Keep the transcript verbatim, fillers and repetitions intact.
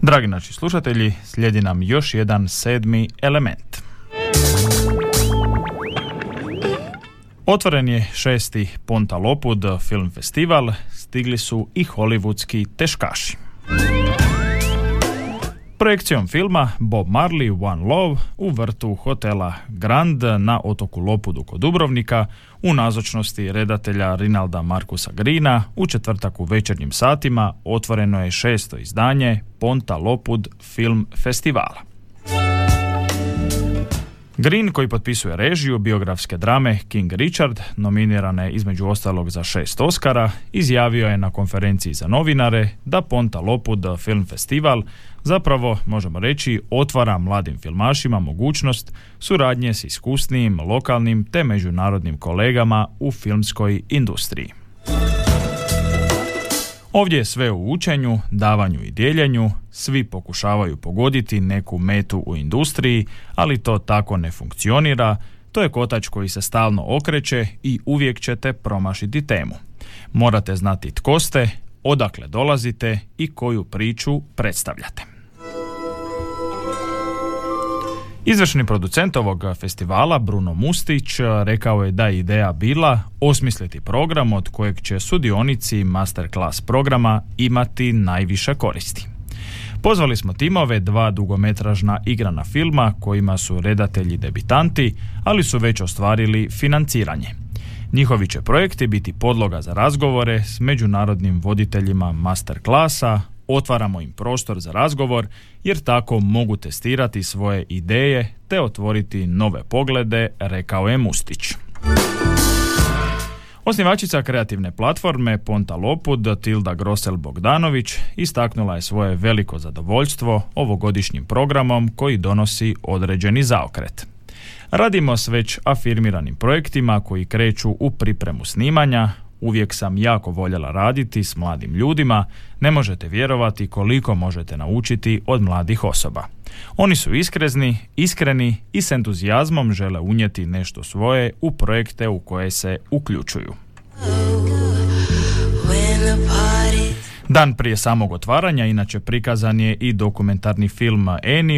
Dragi naši slušatelji, slijedi nam još jedan sedmi element. Otvoren je šesti Ponta Lopud film festival, stigli su i hollywoodski teškaši. Projekcijom filma Bob Marley One Love u vrtu hotela Grand na otoku Lopudu kod Dubrovnika u nazočnosti redatelja Rinalda Markusa Greena u četvrtak u večernjim satima otvoreno je šesto izdanje Ponta Lopud film festivala. Green, koji potpisuje režiju biografske drame King Richard, nominirane između ostalog za šest Oscara, izjavio je na konferenciji za novinare da Ponta Lopud film festival zapravo, možemo reći, otvara mladim filmašima mogućnost suradnje s iskusnijim lokalnim te međunarodnim kolegama u filmskoj industriji. Ovdje je sve u učenju, davanju i dijeljenju, svi pokušavaju pogoditi neku metu u industriji, ali to tako ne funkcionira, to je kotač koji se stalno okreće i uvijek ćete promašiti temu. Morate znati tko ste, odakle dolazite i koju priču predstavljate. Izvršni producent ovog festivala, Bruno Mustić, rekao je da je ideja bila osmisliti program od kojeg će sudionici masterclass programa imati najviše koristi. Pozvali smo timove dva dugometražna igrana filma kojima su redatelji debitanti, ali su već ostvarili financiranje. Njihovi će projekti biti podloga za razgovore s međunarodnim voditeljima masterklasa, otvaramo im prostor za razgovor jer tako mogu testirati svoje ideje te otvoriti nove poglede, rekao je Mustić. Osnivačica kreativne platforme Ponta Lopud, Tilda Grosel-Bogdanović, istaknula je svoje veliko zadovoljstvo ovogodišnjim programom koji donosi određeni zaokret. Radimo s već afirmiranim projektima koji kreću u pripremu snimanja. Uvijek sam jako voljela raditi s mladim ljudima, ne možete vjerovati koliko možete naučiti od mladih osoba. Oni su iskreni, iskreni i s entuzijazmom žele unijeti nešto svoje u projekte u koje se uključuju. Dan prije samog otvaranja inače prikazan je i dokumentarni film Eni